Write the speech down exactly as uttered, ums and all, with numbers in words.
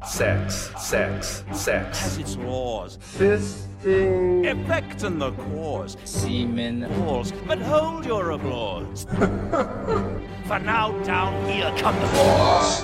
Sex, sex, sex. Has its laws. Fisting. Effect and the cause. Semen. Balls. But hold your applause. For now down here come the balls.